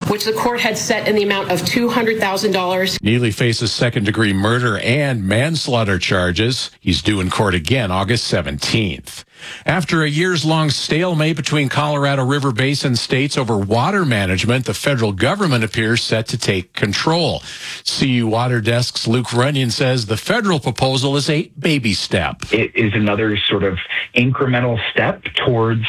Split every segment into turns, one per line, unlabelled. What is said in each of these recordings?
which the court had set in the amount of $200,000.
Neely faces second-degree murder and manslaughter charges. He's due in court again August 17th. After a years-long stalemate between Colorado River Basin states over water management, the federal government appears set to take control. CU Water Desk's Luke Runyon says the federal proposal is a baby step.
It is another sort of incremental step towards,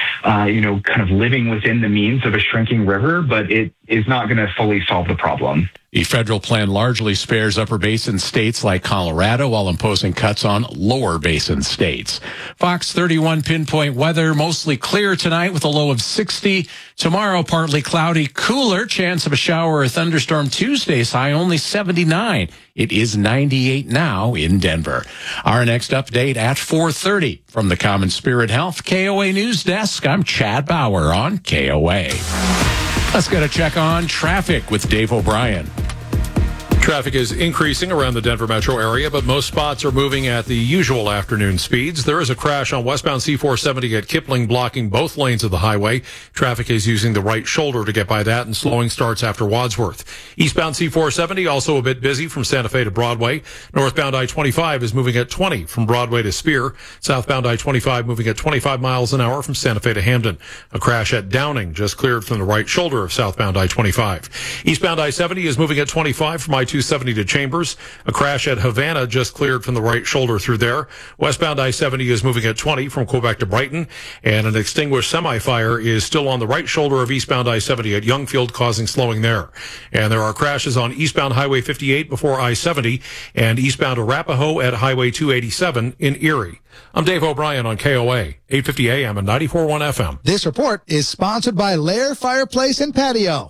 kind of living within the means of a shrinking river, but it is not going to fully solve the problem.
The federal plan largely spares upper basin states like Colorado while imposing cuts on lower basin states. Fox 31 pinpoint weather, mostly clear tonight with a low of 60. Tomorrow, partly cloudy, cooler, chance of a shower or thunderstorm. Tuesday's high only 79. It is 98 now in Denver. Our next update at 4:30 from the Common Spirit Health KOA News Desk. I'm Chad Bauer on KOA. Let's get a check on traffic with Dave O'Brien.
Traffic is increasing around the Denver metro area, but most spots are moving at the usual afternoon speeds. There is a crash on westbound C470 at Kipling, blocking both lanes of the highway. Traffic is using the right shoulder to get by that, and slowing starts after Wadsworth. Eastbound C470 also a bit busy from Santa Fe to Broadway. Northbound I-25 is moving at 20 from Broadway to Spear. Southbound I-25 moving at 25 miles an hour from Santa Fe to Hamden. A crash at Downing just cleared from the right shoulder of southbound I-25. Eastbound I-70 is moving at 25 from I-270 to Chambers. A crash at Havana just cleared from the right shoulder through there. Westbound I-70 is moving at 20 from Quebec to Brighton. And an extinguished semi-fire is still on the right shoulder of eastbound I-70 at Youngfield, causing slowing there. And there are crashes on eastbound Highway 58 before I-70 and eastbound Arapahoe at Highway 287 in Erie. I'm Dave O'Brien on KOA, 850 AM and 94.1 FM.
This report is sponsored by Lair Fireplace and Patio.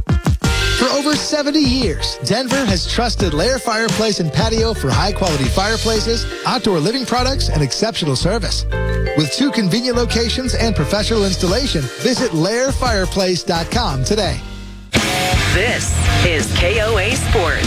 For over 70 years, Denver has trusted Lair Fireplace and Patio for high-quality fireplaces, outdoor living products, and exceptional service. With 2 convenient locations and professional installation, visit LairFireplace.com today.
This is KOA Sports.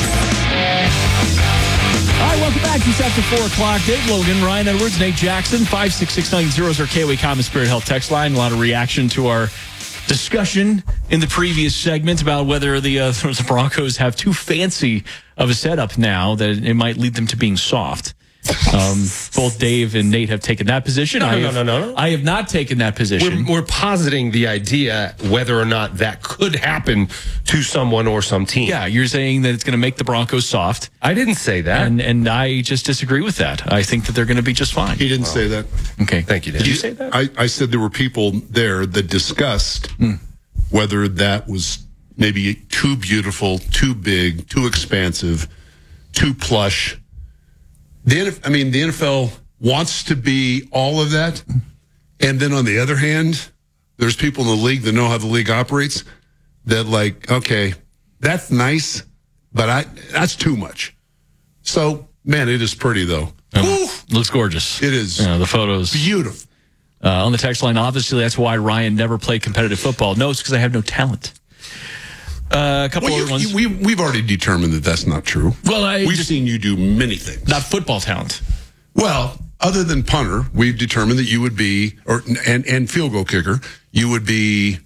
All right, welcome back. Just after 4 o'clock, Dave Logan, Ryan Edwards, Nate Jackson, 56690 is our KOA Common Spirit Health text line. A lot of reaction to our discussion in the previous segment about whether the Broncos have too fancy of a setup now that it might lead them to being soft. Both Dave and Nate have taken that position.
No.
I have not taken that position.
We're positing the idea whether or not that could happen to someone or some team.
Yeah, you're saying that it's going to make the Broncos soft.
I didn't say that.
And I just disagree with that. I think that they're going to be just fine.
He didn't say that.
Okay.
Thank you, Dave.
Did you say that?
I said there were people there that discussed whether that was maybe too beautiful, too big, too expansive, too plush. The NFL wants to be all of that. And then on the other hand, there's people in the league that know how the league operates that like, okay, that's nice, but that's too much. So, man, it is pretty, though.
Looks gorgeous.
It is.
The photos.
Beautiful.
On the text line, obviously, that's why Ryan never played competitive football. No, it's because I have no talent. A couple other ones.
We've already determined that that's not true.
Well,
we've seen you do many things.
Not football talent.
Well, other than punter, we've determined that you would be, and field goal kicker, you would be.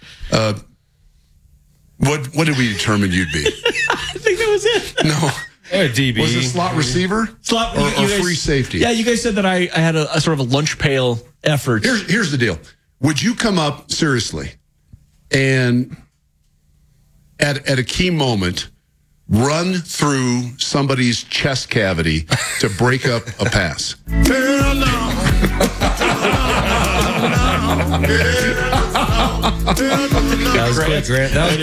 What did we determine you'd be?
I think that was it.
No.
DB.
Was it slot receiver?
Slot
or free safety?
Yeah, you guys said that I had a sort of a lunch pail effort.
Here's the deal. Would you come up seriously and at a key moment run through somebody's chest cavity to break up a pass?
That was quick, Grant. That was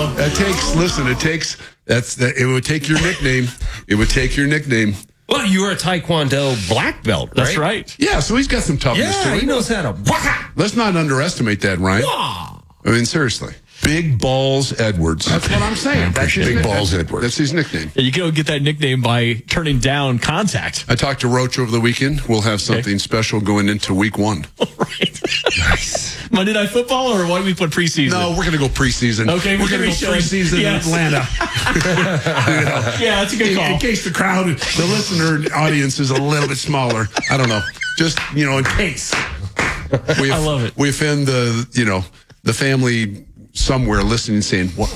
quick. It would take your nickname. It would take your nickname.
Well, you were a Taekwondo black belt, right?
That's right.
Yeah, so he's got some toughness to
Yeah,
him.
he knows how to.
Let's not underestimate that, Ryan. I mean, seriously. Big Balls Edwards. That's what I'm saying. That's Big Balls Edwards. That's his nickname.
Yeah, you can get that nickname by turning down contact.
I talked to Roach over the weekend. We'll have something special going into week 1.
All right. Nice. Monday Night Football, or why do we put preseason?
No, we're going to go preseason.
Okay,
we're going to go preseason in Atlanta.
Yeah, that's a good call.
In case the crowd, the listener audience is a little bit smaller. I don't know. Just, in case.
I love it.
We offend the family somewhere listening saying, what?